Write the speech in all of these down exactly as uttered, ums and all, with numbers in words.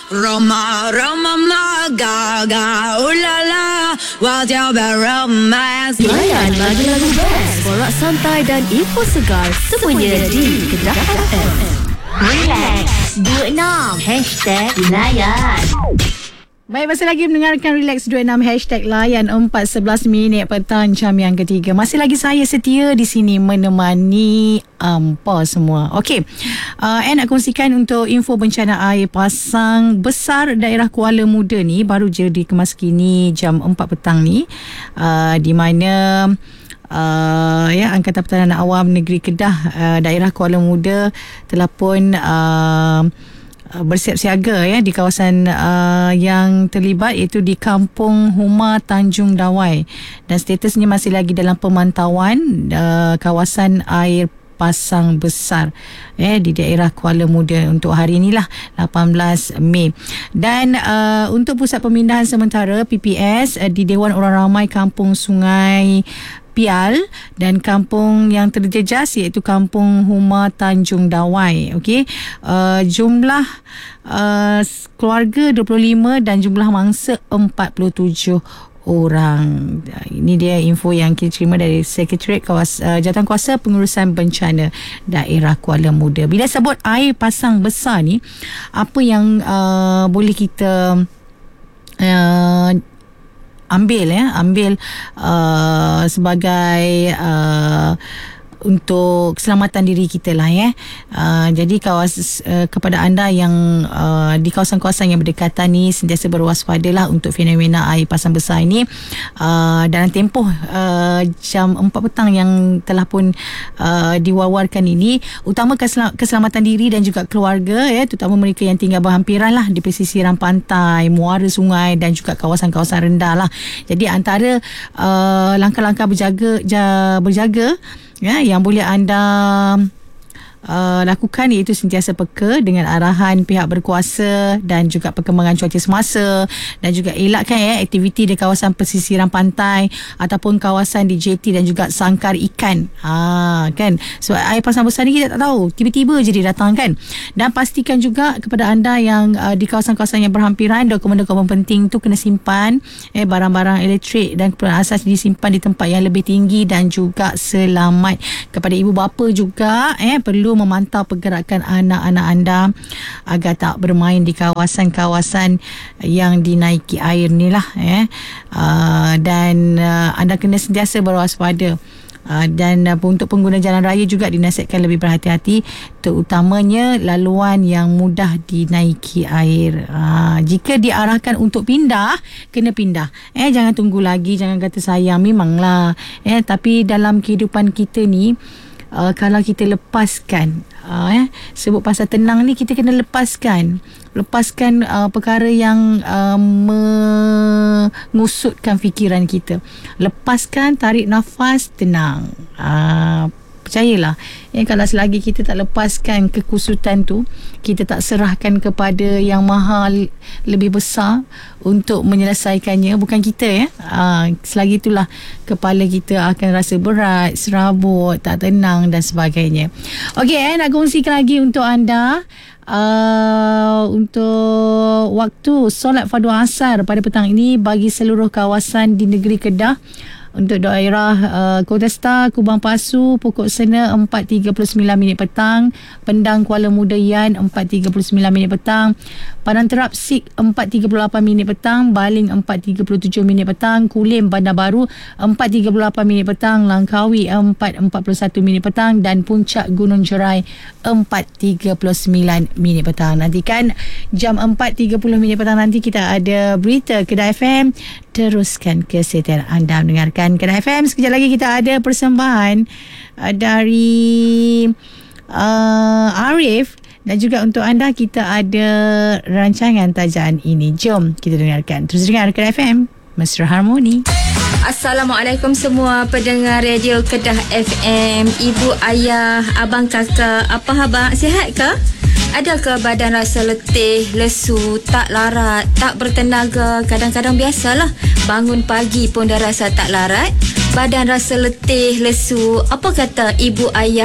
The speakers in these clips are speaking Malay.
Roma, Roma, ma, ga, ga, ooh la la, what's your bad romance? Layan lagu-lagu best, borak santai dan info segar, semuanya di Kedah F M. Relax, dua puluh enam, hashtag Layan. Baik, masih lagi mendengarkan Relax dua puluh enam hashtag Layan empat sebelas minit petang jam yang ketiga. Masih lagi saya setia di sini menemani ampa semua. Okey, uh, saya nak kongsikan untuk info bencana air pasang besar daerah Kuala Muda ni baru je dikemas kini jam empat petang ni, uh, di mana Uh, ya Angkatan Pertahanan Awam Negeri Kedah, uh, daerah Kuala Muda telah pun uh, bersiap siaga ya di kawasan uh, yang terlibat, iaitu di Kampung Huma Tanjung Dawai, dan statusnya masih lagi dalam pemantauan uh, kawasan air pasang besar eh di daerah Kuala Muda untuk hari inilah lapan belas Mei. Dan uh, untuk pusat pemindahan sementara P P S uh, di Dewan Orang Ramai Kampung Sungai Pial dan kampung yang terjejas iaitu Kampung Huma Tanjung Dawai. Okey, uh, jumlah uh, keluarga dua puluh lima dan jumlah mangsa empat puluh tujuh orang. Ini dia info yang kita terima dari Sekretariat Kawas, uh, Jawatankuasa Pengurusan Bencana Daerah Kuala Muda. Bila sebut air pasang besar ni, apa yang uh, boleh kita uh, ambil ya ambil uh, sebagai uh, untuk keselamatan diri kita lah ya. Uh, jadi kawas uh, kepada anda yang uh, di kawasan-kawasan yang berdekatan ni, sentiasa berwaspadalah untuk fenomena air pasang besar ini. Uh, dalam tempoh uh, jam empat petang yang telah pun uh, diwawarkan ini, utama keselamatan diri dan juga keluarga ya, terutama mereka yang tinggal berhampiran lah di pesisiran pantai, muara sungai dan juga kawasan-kawasan rendah lah. Jadi antara uh, langkah-langkah berjaga ja, berjaga ya yang boleh anda uh, lakukan, iaitu sentiasa peka dengan arahan pihak berkuasa dan juga perkembangan cuaca semasa, dan juga elakkan ya aktiviti di kawasan pesisiran pantai ataupun kawasan di jetty dan juga sangkar ikan. Ha kan, sebab air pasang besar ni kita tak tahu, tiba-tiba je dia datang kan. Dan pastikan juga kepada anda yang uh, di kawasan-kawasan yang berhampiran, dokumen-dokumen penting tu kena simpan, eh barang-barang elektrik dan keperluan asas disimpan di tempat yang lebih tinggi dan juga selamat. Kepada ibu bapa juga eh perlu memantau pergerakan anak-anak anda agar tak bermain di kawasan-kawasan yang dinaiki air ni lah eh. Uh, dan uh, anda kena sentiasa berwaspada. Uh, dan uh, untuk pengguna jalan raya juga dinasihatkan lebih berhati-hati, terutamanya laluan yang mudah dinaiki air. Uh, jika diarahkan untuk pindah, kena pindah. Eh jangan tunggu lagi, jangan kata sayang, memanglah. Eh tapi dalam kehidupan kita ni, Uh, kalau kita lepaskan uh, eh, sebut pasal tenang ni, kita kena lepaskan lepaskan uh, perkara yang uh, mengusutkan fikiran kita. Lepaskan, tarik nafas, tenang. uh, Percayalah ya, kalau selagi kita tak lepaskan kekusutan tu, kita tak serahkan kepada yang maha lebih besar untuk menyelesaikannya, bukan kita ya, ha, selagi itulah kepala kita akan rasa berat, serabut, tak tenang dan sebagainya. Okey, eh, nak kongsikan lagi untuk anda Uh, untuk waktu solat fardu asar pada petang ini bagi seluruh kawasan di negeri Kedah. Untuk daerah uh, Kota Star, Kubang Pasu, Pokok Sena empat tiga puluh sembilan minit petang, Pendang Kuala Muda Yan empat tiga puluh sembilan minit petang, Padang Terap Sik empat tiga puluh lapan minit petang, Baling empat tiga puluh tujuh minit petang, Kulim Bandar Baru empat tiga puluh lapan minit petang, Langkawi empat empat puluh satu minit petang, dan Puncak Gunung Jerai empat tiga puluh sembilan minit petang. Nantikan jam empat tiga puluh minit petang nanti kita ada berita Kedah F M. Teruskan kesetiaan anda mendengarkan Kedah F M. Sekejap lagi kita ada persembahan uh, dari uh, Arif, dan juga untuk anda kita ada rancangan tajaan ini. Jom kita dengarkan. Terus dengar Kedah F M, Mesra Harmoni. Assalamualaikum semua pendengar radio Kedah F M. Ibu, ayah, abang, kakak, apa khabar? Sihat ke? Adakah badan rasa letih, lesu, tak larat, tak bertenaga? Kadang-kadang biasalah, bangun pagi pun dah rasa tak larat. Badan rasa letih, lesu. Apa kata ibu, ayah?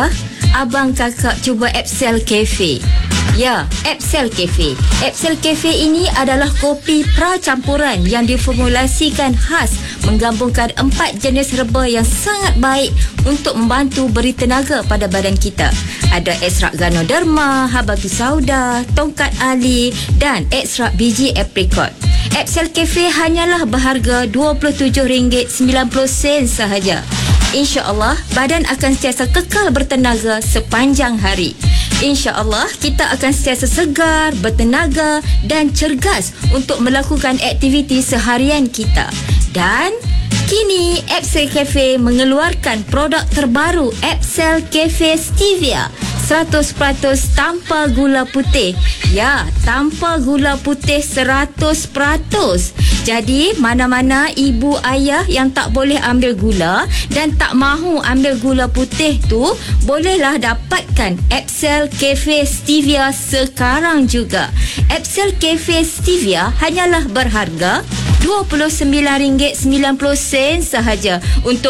abang kakak cuba Epsel Cafe. Ya, Epsel Cafe. Epsel Cafe ini adalah kopi pra-campuran yang diformulasikan khas menggabungkan empat jenis herba yang sangat baik untuk membantu beri tenaga pada badan kita. Ada ekstrak Ganoderma, Habatus Sauda, Tongkat Ali dan ekstrak biji aprikot. Epsel Cafe hanyalah berharga dua puluh tujuh ringgit sembilan puluh sen sahaja. InsyaAllah, badan akan sentiasa kekal bertenaga sepanjang hari. InsyaAllah, kita akan sentiasa segar, bertenaga dan cergas untuk melakukan aktiviti seharian kita. Dan kini, Epsel Cafe mengeluarkan produk terbaru Epsel Cafe Stevia seratus peratus tanpa gula putih. Ya, tanpa gula putih seratus peratus. Jadi, mana-mana ibu ayah yang tak boleh ambil gula dan tak mahu ambil gula putih tu, bolehlah dapatkan Epsel Cafe Stevia sekarang juga. Epsel Cafe Stevia hanyalah berharga dua puluh sembilan ringgit sembilan puluh sen sahaja untuk